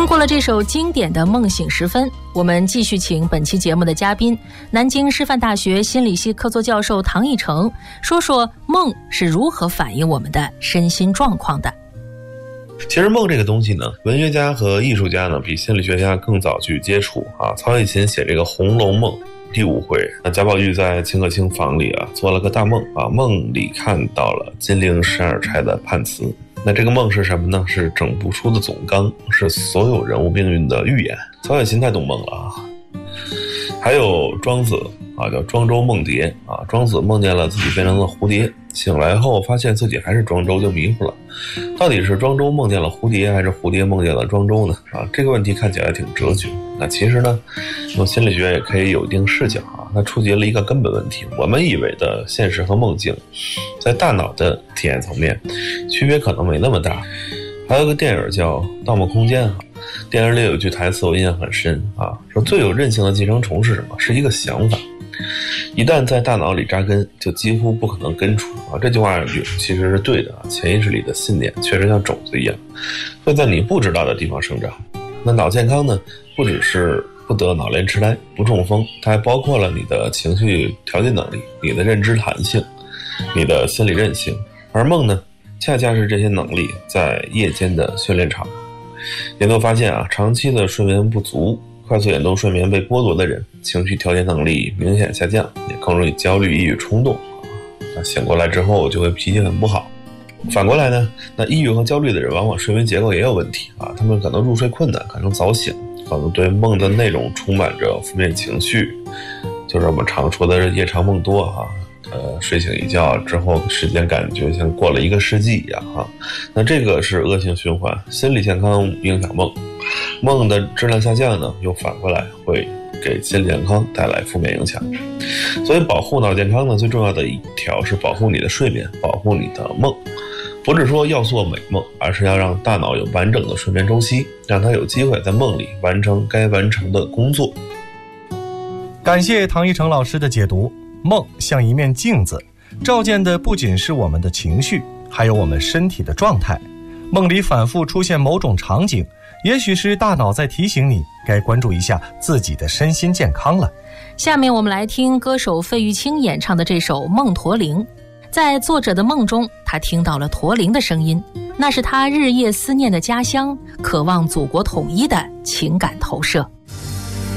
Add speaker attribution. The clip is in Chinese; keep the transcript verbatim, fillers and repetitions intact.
Speaker 1: 听过了这首经典的《梦醒时分》，我们继续请本期节目的嘉宾，南京师范大学心理系客座教授唐义成，说说梦是如何反映我们的身心状况的。
Speaker 2: 其实梦这个东西呢，文学家和艺术家呢比心理学家更早去接触啊。曹雪芹写这个《红楼梦》第五回，那贾宝玉在秦可卿房里啊做了个大梦啊，梦里看到了金陵十二钗的判词。那这个梦是什么呢？是整部书的总纲，是所有人物命运的预言。曹雪芹太懂梦了啊。还有庄子啊，叫庄周梦蝶啊，庄子梦见了自己变成了蝴蝶，醒来后发现自己还是庄周，就迷糊了，到底是庄周梦见了蝴蝶，还是蝴蝶梦见了庄周呢？啊，这个问题看起来挺哲学。那其实呢，用心理学也可以有一定视角啊，它触及了一个根本问题。我们以为的现实和梦境，在大脑的体验层面，区别可能没那么大。还有个电影叫《盗梦空间》啊，电影里有一句台词我印象很深啊，说最有韧性的寄生虫是什么？是一个想法，一旦在大脑里扎根，就几乎不可能根除啊。这句话其实是对的啊，潜意识里的信念确实像种子一样，会在你不知道的地方生长。那脑健康呢，不只是不得脑链痴呆、不中风，它还包括了你的情绪调节能力、你的认知弹性、你的心理韧性。而梦呢，恰恰是这些能力在夜间的训练场。研究发现啊，长期的睡眠不足、快速眼动睡眠被剥夺的人，情绪调节能力明显下降，也更容易焦虑、抑郁、冲动。那醒过来之后就会脾气很不好。反过来呢，那抑郁和焦虑的人往往睡眠结构也有问题啊，他们可能入睡困难，可能早醒，可能对梦的内容充满着负面情绪，就是我们常说的夜长梦多啊。呃，睡醒一觉之后，时间感觉像过了一个世纪一样啊。那这个是恶性循环，心理健康影响梦，梦的质量下降呢，又反过来会给心理健康带来负面影响。所以保护脑健康呢，最重要的一条是保护你的睡眠，保护你的梦。不是说要做美梦，而是要让大脑有完整的睡眠周期，让它有机会在梦里完成该完成的工作。
Speaker 3: 感谢唐一成老师的解读。梦像一面镜子，照见的不仅是我们的情绪，还有我们身体的状态。梦里反复出现某种场景，也许是大脑在提醒你该关注一下自己的身心健康了。
Speaker 1: 下面我们来听歌手费玉清演唱的这首《梦驼铃》。在作者的梦中，他听到了驼铃的声音，那是他日夜思念的家乡，渴望祖国统一的情感投射。